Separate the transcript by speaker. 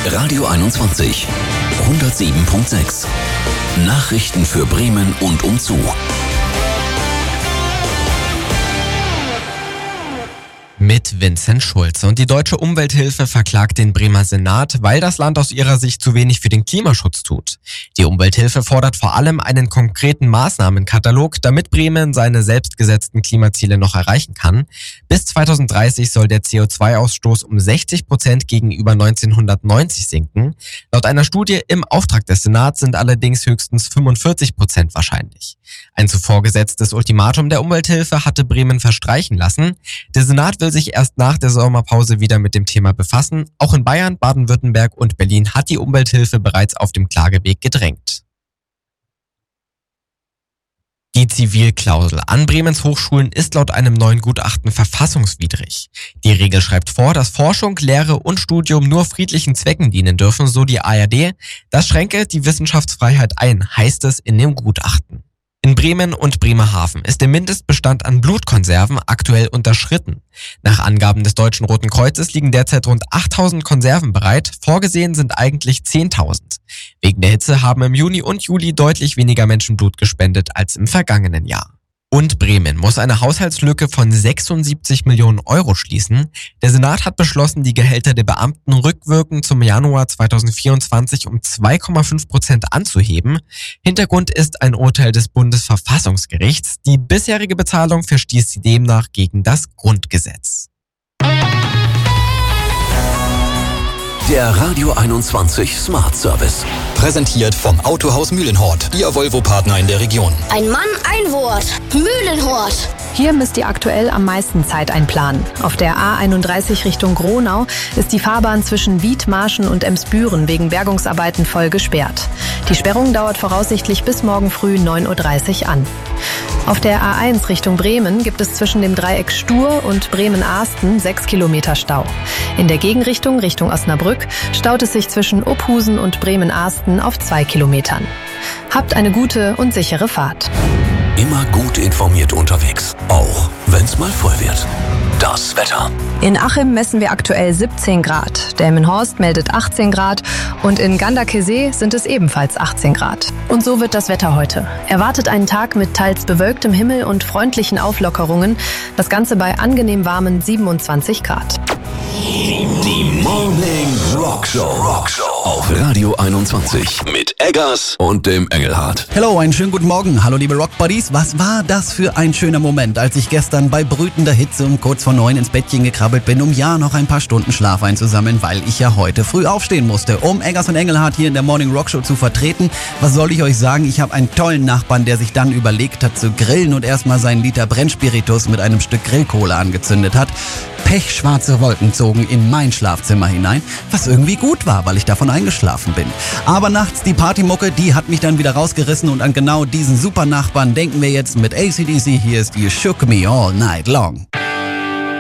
Speaker 1: Radio 21 107.6 Nachrichten für Bremen und umzu.
Speaker 2: Mit Vincent Schulze. Und die Deutsche Umwelthilfe verklagt den Bremer Senat, weil das Land aus ihrer Sicht zu wenig für den Klimaschutz tut. Die Umwelthilfe fordert vor allem einen konkreten Maßnahmenkatalog, damit Bremen seine selbstgesetzten Klimaziele noch erreichen kann. Bis 2030 soll der CO2-Ausstoß um 60% gegenüber 1990 sinken. Laut einer Studie im Auftrag des Senats sind allerdings höchstens 45% wahrscheinlich. Ein zuvor gesetztes Ultimatum der Umwelthilfe hatte Bremen verstreichen lassen. Der Senat will sich erst nach der Sommerpause wieder mit dem Thema befassen. Auch in Bayern, Baden-Württemberg und Berlin hat die Umwelthilfe bereits auf dem Klageweg gedrängt. Die Zivilklausel an Bremens Hochschulen ist laut einem neuen Gutachten verfassungswidrig. Die Regel schreibt vor, dass Forschung, Lehre und Studium nur friedlichen Zwecken dienen dürfen, so die ARD. Das schränke die Wissenschaftsfreiheit ein, heißt es in dem Gutachten. In Bremen und Bremerhaven ist der Mindestbestand an Blutkonserven aktuell unterschritten. Nach Angaben des Deutschen Roten Kreuzes liegen derzeit rund 8.000 Konserven bereit, vorgesehen sind eigentlich 10.000. Wegen der Hitze haben im Juni und Juli deutlich weniger Menschen Blut gespendet als im vergangenen Jahr. Und Bremen muss eine Haushaltslücke von 76 Millionen Euro schließen. Der Senat hat beschlossen, die Gehälter der Beamten rückwirkend zum Januar 2024 um 2,5% anzuheben. Hintergrund ist ein Urteil des Bundesverfassungsgerichts. Die bisherige Bezahlung verstieß demnach gegen das Grundgesetz.
Speaker 1: Der Radio 21 Smart Service.
Speaker 3: Präsentiert vom Autohaus Mühlenhort, Ihr Volvo-Partner in der Region.
Speaker 4: Ein Mann, ein Wort. Mühlenhort.
Speaker 5: Hier müsst ihr aktuell am meisten Zeit einplanen. Auf der A31 Richtung Gronau ist die Fahrbahn zwischen Wiedmarschen und Emsbüren wegen Bergungsarbeiten voll gesperrt. Die Sperrung dauert voraussichtlich bis morgen früh 9.30 Uhr an. Auf der A1 Richtung Bremen gibt es zwischen dem Dreieck Stur und Bremen-Ahsten 6 Kilometer Stau. In der Gegenrichtung Richtung Osnabrück staut es sich zwischen Ophusen und Bremen-Ahsten auf 2 Kilometern. Habt eine gute und sichere Fahrt.
Speaker 1: Immer gut informiert unterwegs, auch wenn's mal voll wird. Das Wetter.
Speaker 5: In Achim messen wir aktuell 17 Grad. Delmenhorst meldet 18 Grad und in Gandakesee sind es ebenfalls 18 Grad. Und so wird das Wetter heute. Erwartet einen Tag mit teils bewölktem Himmel und freundlichen Auflockerungen. Das Ganze bei angenehm warmen 27 Grad.
Speaker 1: Die Morning Rockshow auf Radio 21 mit Eggers und dem Engelhardt.
Speaker 6: Hello, einen schönen guten Morgen. Hallo liebe Rockbuddies. Was war das für ein schöner Moment, als ich gestern bei brütender Hitze um kurz vor 9 ins Bettchen gekrabbelt bin, um ja noch ein paar Stunden Schlaf einzusammeln, weil ich ja heute früh aufstehen musste, um Eggers und Engelhardt hier in der Morning Rockshow zu vertreten. Was soll ich euch sagen? Ich habe einen tollen Nachbarn, der sich dann überlegt hat zu grillen und erstmal seinen Liter Brennspiritus mit einem Stück Grillkohle angezündet hat. Pechschwarze Wolken zogen in mein Schlafzimmer hinein, was irgendwie gut war, weil ich davon eingeschlafen bin. Aber nachts die Partymucke, die hat mich dann wieder rausgerissen und an genau diesen super Nachbarn denken wir jetzt mit AC/DC. Hier ist You Shook Me All Night Long.